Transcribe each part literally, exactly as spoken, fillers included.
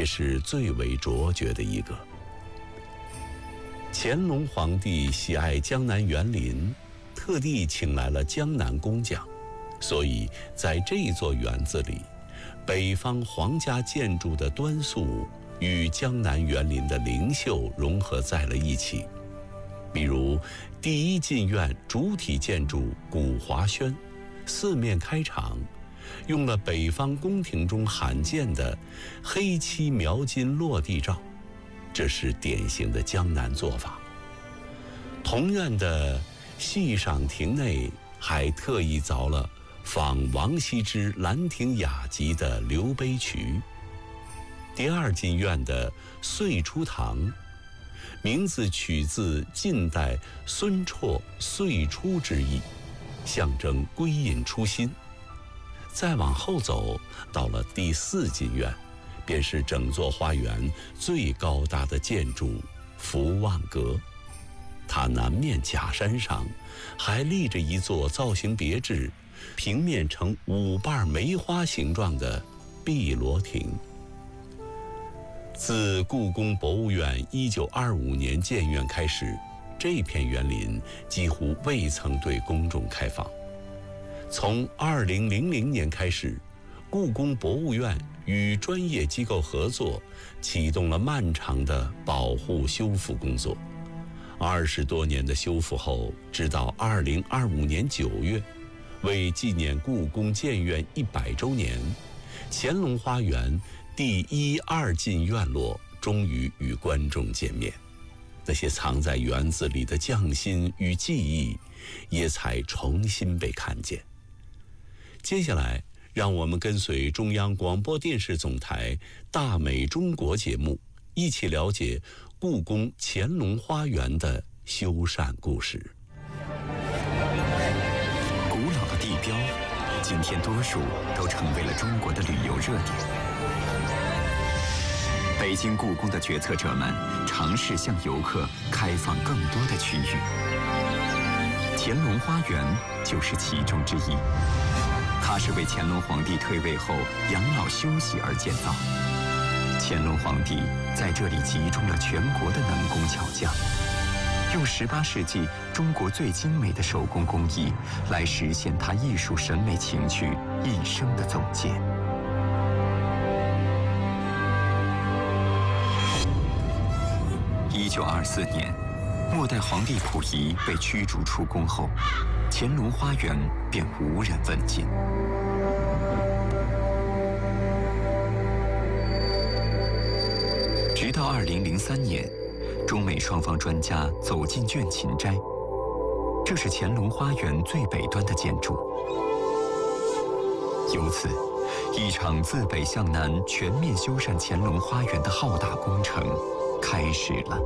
也是最为卓绝的一个。乾隆皇帝喜爱江南园林，特地请来了江南工匠，所以在这座园子里，北方皇家建筑的端肃与江南园林的灵秀融合在了一起。比如第一进院主体建筑古华轩，四面开场，用了北方宫廷中罕见的黑漆描金落地罩，这是典型的江南做法。同院的戏上亭内还特意凿了仿王羲之《兰亭雅集》的留碑渠。第二进院的岁初堂，名字取自晋代孙绰岁初之意，象征归隐初心。再往后走，到了第四进院，便是整座花园最高大的建筑福旺阁。它南面假山上还立着一座造型别致、平面呈五瓣梅花形状的碧螺亭。自故宫博物院一九二五年建院开始，这片园林几乎未曾对公众开放。从二零零零年开始，故宫博物院与专业机构合作，启动了漫长的保护修复工作。二十多年的修复后，直到二零二五年九月，为纪念故宫建院一百周年，乾隆花园第一二进院落终于与观众见面。那些藏在园子里的匠心与技艺，也才重新被看见。接下来，让我们跟随中央广播电视总台《大美中国》节目，一起了解故宫乾隆花园的修缮故事。 古老的地标，今天多数都成为了中国的旅游热点。北京故宫的决策者们尝试向游客开放更多的区域，乾隆花园就是其中之一。它是为乾隆皇帝退位后养老休息而建造。乾隆皇帝在这里集中了全国的能工巧匠，用十八世纪中国最精美的手工工艺来实现他艺术审美情趣一生的总结。一九二四年，末代皇帝溥仪被驱逐出宫后，乾隆花园便无人问津。直到二零零三年，中美双方专家走进倦勤斋，这是乾隆花园最北端的建筑。由此，一场自北向南全面修缮乾隆花园的浩大工程开始了。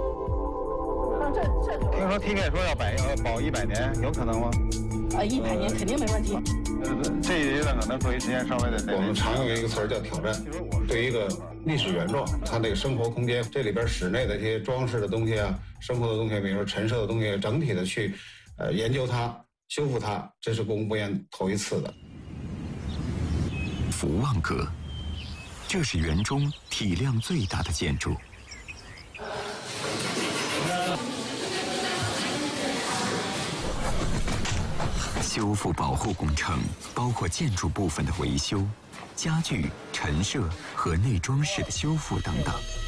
听说 T K 说要保要保一百年，有可能吗？ 呃，一百年肯定没问题。 这一段可能作为时间稍微的。 我们常用一个词儿叫挑战。对于一个历史原状，它这个生活空间，这里边室内的这些装饰的东西啊，生活的东西，比如说陈设的东西，整体的去呃研究它、修复它，这是故宫博物院头一次的。 福旺阁，这是园中体量最大的建筑。修复保护工程包括建筑部分的维修、家具、陈设和内装饰的修复等等。